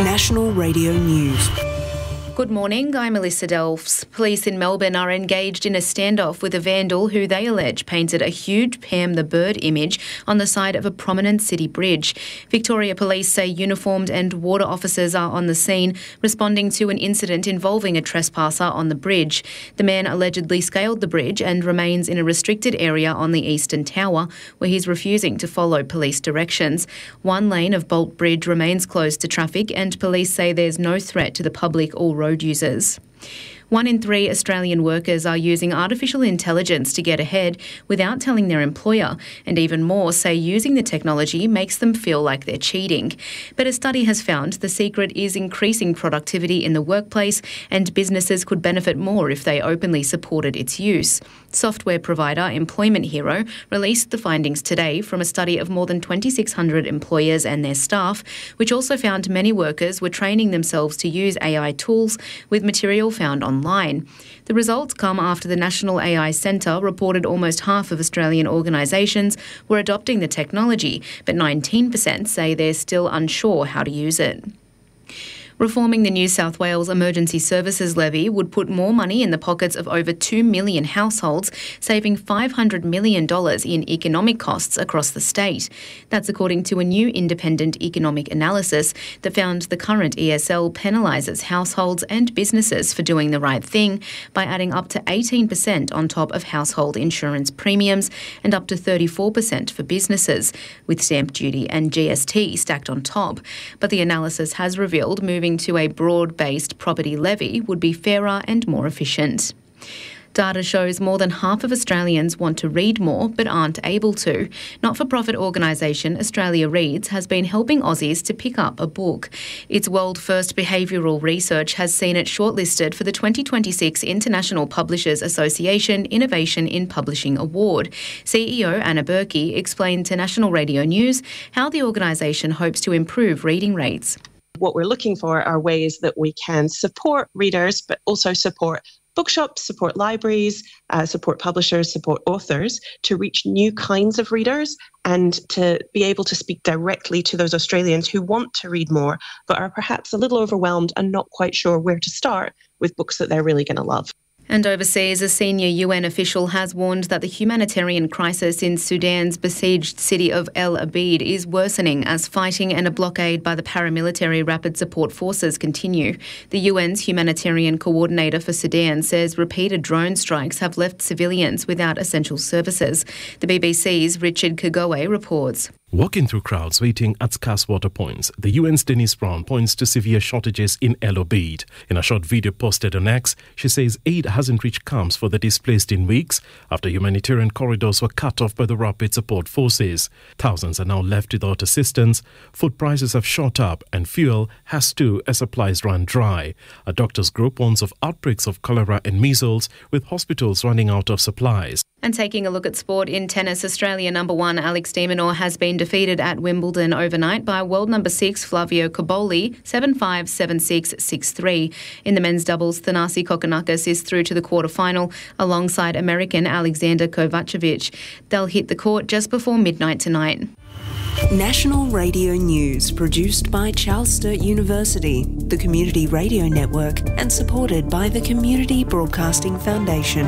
National Radio News. Good morning, I'm Melissa Delfs. Police in Melbourne are engaged in a standoff with a vandal who they allege painted a huge Pam the Bird image on the side of a prominent city bridge. Victoria Police say uniformed and water officers are on the scene, responding to an incident involving a trespasser on the bridge. The man allegedly scaled the bridge and remains in a restricted area on the Eastern Tower, where he's refusing to follow police directions. One lane of Bolt Bridge remains closed to traffic, and police say there's no threat to the public or road users. 1 in 3 Australian workers are using artificial intelligence to get ahead without telling their employer, and even more say using the technology makes them feel like they're cheating. But a study has found the secret is increasing productivity in the workplace, and businesses could benefit more if they openly supported its use. Software provider Employment Hero released the findings today from a study of more than 2,600 employers and their staff, which also found many workers were training themselves to use AI tools with material found online. The results come after the National AI Centre reported almost half of Australian organisations were adopting the technology, but 19% say they're still unsure how to use it. Reforming the New South Wales Emergency Services Levy would put more money in the pockets of over 2 million households, saving $500 million in economic costs across the state. That's according to a new independent economic analysis that found the current ESL penalises households and businesses for doing the right thing by adding up to 18% on top of household insurance premiums and up to 34% for businesses, with stamp duty and GST stacked on top. But the analysis has revealed moving to a broad-based property levy would be fairer and more efficient. Data shows more than half of Australians want to read more but aren't able to. Not-for-profit organisation Australia Reads has been helping Aussies to pick up a book. Its world-first behavioural research has seen it shortlisted for the 2026 International Publishers Association Innovation in Publishing Award. CEO Anna Berkey explained to National Radio News how the organisation hopes to improve reading rates. What we're looking for are ways that we can support readers, but also support bookshops, support libraries, support publishers, support authors to reach new kinds of readers and to be able to speak directly to those Australians who want to read more, but are perhaps a little overwhelmed and not quite sure where to start with books that they're really going to love. And overseas, a senior UN official has warned that the humanitarian crisis in Sudan's besieged city of El Obeid is worsening as fighting and a blockade by the paramilitary rapid support forces continue. The UN's humanitarian coordinator for Sudan says repeated drone strikes have left civilians without essential services. The BBC's Richard Kagoe reports. Walking through crowds waiting at scarce water points, the UN's Denise Brown points to severe shortages in El Obeid. In a short video posted on X, she says aid hasn't reached camps for the displaced in weeks after humanitarian corridors were cut off by the rapid support forces. Thousands are now left without assistance, food prices have shot up and fuel has too as supplies run dry. A doctors group warns of outbreaks of cholera and measles, with hospitals running out of supplies. And taking a look at sport in tennis, Australia number 1 Alex de Minaur has been defeated at Wimbledon overnight by world number 6 Flavio Cobolli 7-5, 7-6, 6-3. In the men's doubles, Thanasi Kokkinakis is through to the quarter-final alongside American Alexander Kovacevic. They'll hit the court just before midnight tonight. National Radio News, produced by Charles Sturt University, the Community Radio Network, and supported by the Community Broadcasting Foundation.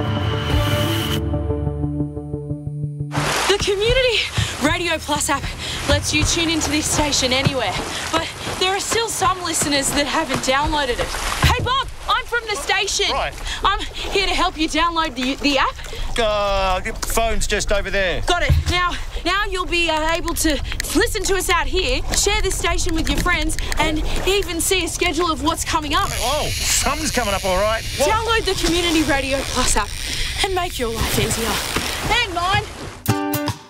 The Community Radio Plus app lets you tune into this station anywhere, but there are still some listeners that haven't downloaded it. Hey Bob, I'm from the station. Right. I'm here to help you download the app. The phone's just over there. Got it. Now you'll be able to listen to us out here, share this station with your friends, and even see a schedule of what's coming up. Oh, something's coming up all right. What? Download the Community Radio Plus app and make your life easier. And mine.